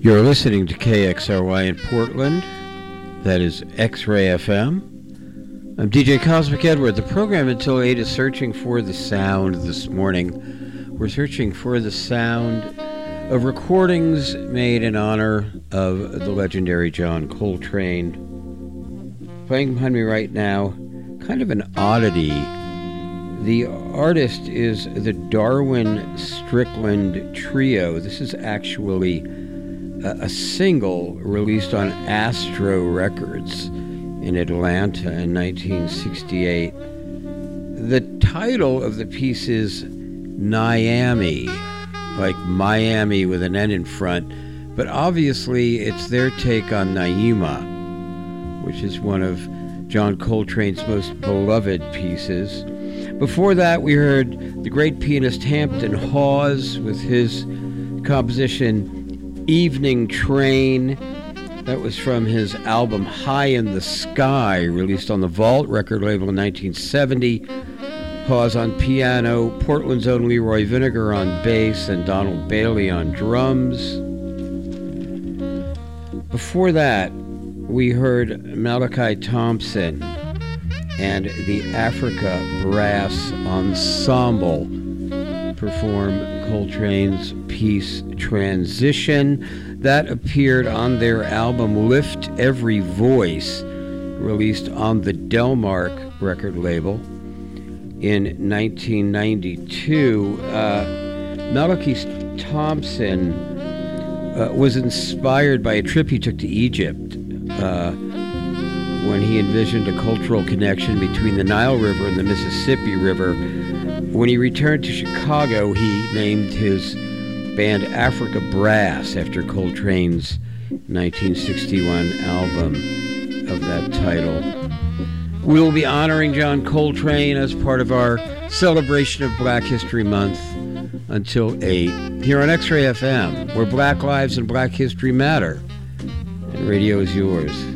You're listening to KXRY in Portland. That is X-Ray FM. I'm DJ Cosmic Edward. The program until 8 is searching for the sound this morning. We're searching for the sound of recordings made in honor of the legendary John Coltrane. Playing behind me right now, kind of an oddity. The artist is the Darwin Strickland Trio. This is actually a single released on Astro Records in Atlanta in 1968. The title of the piece is Nyami, like Miami with an N in front, but obviously it's their take on Naima, which is one of John Coltrane's most beloved pieces. Before that, we heard the great pianist Hampton Hawes with his composition Evening Train. That was from his album High in the Sky, released on the Vault record label in 1970. Hawes on piano, Portland's own Leroy Vinegar on bass, and Donald Bailey on drums. Before that, we heard Malachi Thompson and the Africa Brass Ensemble perform Coltrane's piece Transition. That appeared on their album Lift Every Voice, released on the Delmark record label in 1992. Malachi Thompson was inspired by a trip he took to Egypt when he envisioned a cultural connection between the Nile River and the Mississippi River. When he returned to Chicago, he named his band Africa Brass after Coltrane's 1961 album of that title. We'll be honoring John Coltrane as part of our celebration of Black History Month until 8 here on X-Ray FM, where Black lives and Black history matter. And radio is yours.